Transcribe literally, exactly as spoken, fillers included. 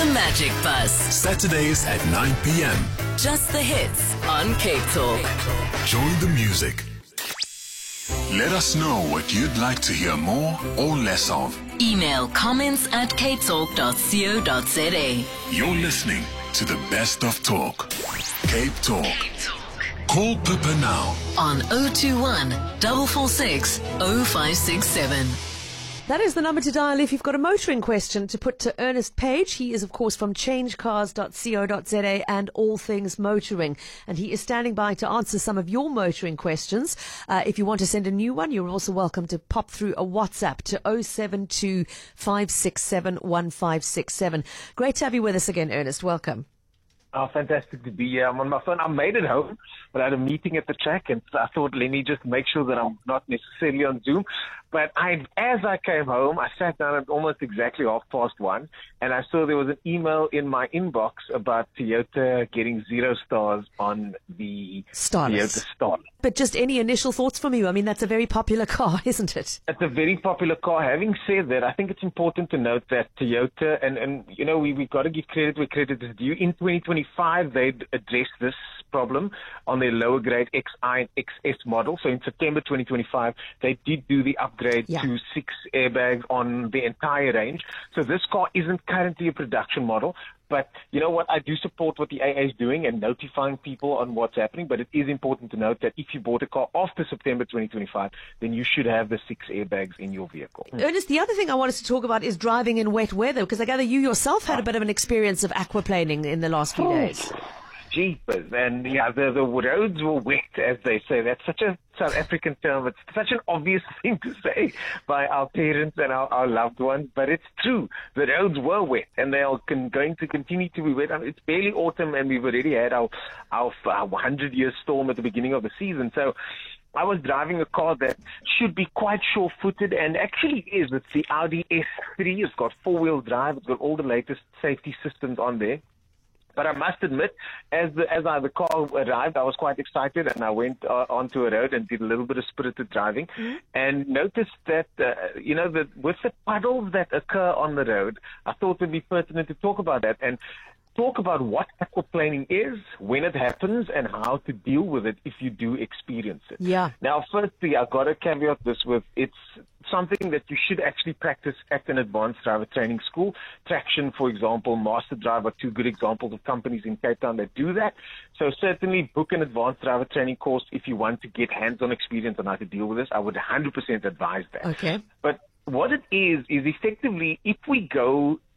The Magic Bus. Saturdays at nine p.m. Just the hits on Cape Talk. Join the music. Let us know what you'd like to hear more or less of. Email comments at capetalk dot co dot za. You're listening to the best of talk. Cape Talk. Call Pippa now On oh two one, four four six, oh five six seven. That is the number to dial if you've got a motoring question to put to Ernest Page. He is, of course, from change cars dot co dot za and All Things Motoring. And he is standing by to answer some of your motoring questions. Uh, if you want to send a new one, you're also welcome to pop through a WhatsApp to oh seven two, five six seven, one five six seven. Great to have you with us again, Ernest. Welcome. Oh, fantastic to be here. I'm on my phone. I made it home, but I had a meeting at the track, and I thought, let me just make sure that I'm not necessarily on Zoom. But I, as I came home, I sat down at almost exactly half past one, and I saw there was an email in my inbox about Toyota getting zero stars on the Starless. Toyota Starless. But just any initial thoughts from you? I mean, that's a very popular car, isn't it? It's a very popular car. Having said that, I think it's important to note that Toyota, and, and you know, we, we've got to give credit where credit is due. In twenty twenty-five, they'd addressed this problem on their lower grade X I and X S model. So in September twenty twenty-five, they did do the upgrade Yeah. to six airbags on the entire range. So this car isn't currently a production model. But you know what? I do support what the A A is doing and notifying people on what's happening. But it is important to note that if you bought a car after September twenty twenty-five, then you should have the six airbags in your vehicle. Ernest, the other thing I wanted to talk about is driving in wet weather, because I gather you yourself had a bit of an experience of aquaplaning in the last few days. Jeepers. And yeah, the, the roads were wet, as they say. That's such a South African term. It's such an obvious thing to say by our parents and our, our loved ones, but it's true. The roads were wet, and they are con- going to continue to be wet. I mean, it's barely autumn, and we've already had our our hundred-year storm at the beginning of the season. So I was driving a car that should be quite sure-footed, and actually is. It's the Audi S three. It's got four-wheel drive. It's got all the latest safety systems on there. But I must admit, as the, as I, the car arrived, I was quite excited, and I went uh, onto a road and did a little bit of spirited driving, mm-hmm. and noticed that, uh, you know, that with the puddles that occur on the road, I thought it would be pertinent to talk about that and talk about what aquaplaning is, when it happens, and how to deal with it if you do experience it. Yeah. Now, firstly, I've got to caveat this with it's something that you should actually practice at an advanced driver training school. Traction, for example, Master Drive are two good examples of companies in Cape Town that do that. So certainly book an advanced driver training course if you want to get hands-on experience on how to deal with this. I would one hundred percent advise that. Okay. But what it is, is effectively if we go